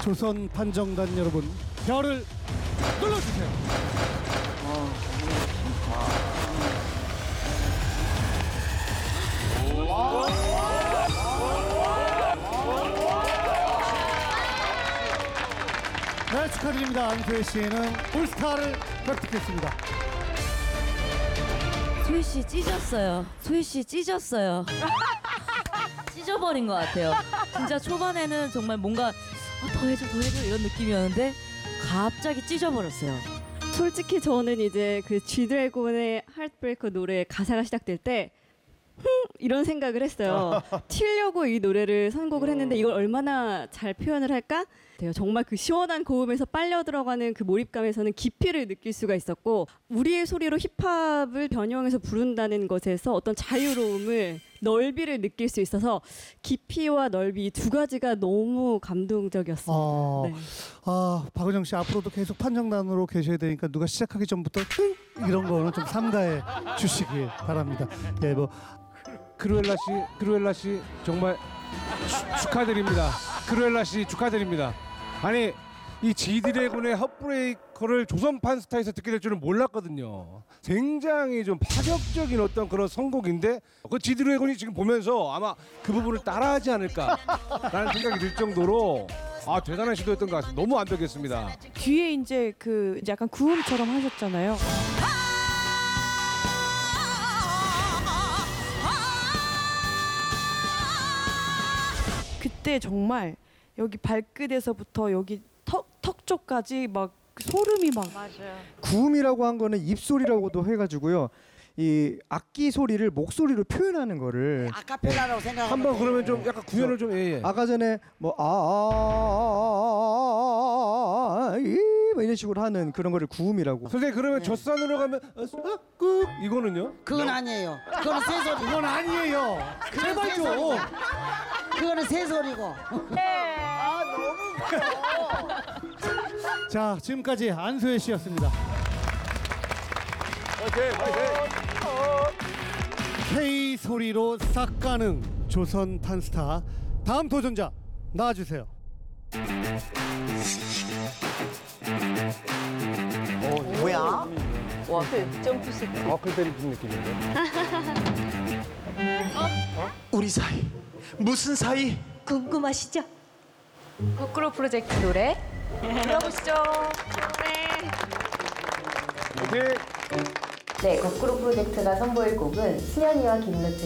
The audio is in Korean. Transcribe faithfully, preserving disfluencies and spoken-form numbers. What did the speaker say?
조선 판정단 여러분, 별을 눌러주세요. 네, 축하드립니다. 안소혜 씨는 올스타를 획득했습니다. 소희 씨 찢었어요. 소희 씨 찢었어요. 찢어버린 것 같아요. 진짜 초반에는 정말 뭔가 아, 더 해줘 더 해줘 이런 느낌이었는데 갑자기 찢어버렸어요. 솔직히 저는 이제 그 G드래곤의 하트브레이커 노래 가사가 시작될 때 흠, 이런 생각을 했어요. 튀려고 이 노래를 선곡을 했는데 이걸 얼마나 잘 표현을 할까? 정말 그 시원한 고음에서 빨려 들어가는 그 몰입감에서는 깊이를 느낄 수가 있었고, 우리의 소리로 힙합을 변형해서 부른다는 것에서 어떤 자유로움을, 넓이를 느낄 수 있어서 깊이와 넓이 두 가지가 너무 감동적이었습니다. 어, 네. 아, 박은영 씨 앞으로도 계속 판정단으로 계셔야 되니까 누가 시작하기 전부터 흥! 이런 거는 좀 삼가해 주시길 바랍니다. 예, 뭐 크루엘라 씨, 크루엘라 씨 정말 추, 축하드립니다. 크루엘라 씨 축하드립니다. 아니 이 G드래곤의 핫브레이커를 조선판 스타에서 듣게 될 줄은 몰랐거든요. 굉장히 좀 파격적인 어떤 그런 선곡인데 그 G드래곤이 지금 보면서 아마 그 부분을 따라하지 않을까라는 생각이 들 정도로 아 대단한 시도였던 것 같습니다. 너무 완벽했습니다. 뒤에 이제 그 이제 약간 구음처럼 하셨잖아요. 그때 정말 여기 발끝에서부터 여기 턱, 턱 쪽까지 막 소름이 막 맞아요. 구음이라고 한 거는 입소리라고도 해가지고요. 이 악기 소리를 목소리로 표현하는 거를 아카펠라라고 생각하면 한번 돼. 그러면 좀 약간 구현을 좀 예, 예. 아까 전에 뭐 아, 이 뭐 이런 식으로 하는 그런 거를 구음이라고. 선생님 그러면 네. 젖산으로 가면 어, 아, 꾹 이거는요? 그건 아니에요. 그거는 새소리. 그건 아니에요. 제발 좀. 그거는 새소리고. 자, 지금까지 안소혜 씨였습니다. K 소리로 싹 가능 조선 판스타. 다음 도전자 나와주세요. 뭐야? 와클 때리는 느낌인데. 우리 사이 무슨 사이? 궁금하시죠? 거꾸로 프로젝트 노래 들어보시죠. 오케이. 네, 거꾸로 프로젝트가 선보일 곡은 승현이와 김루트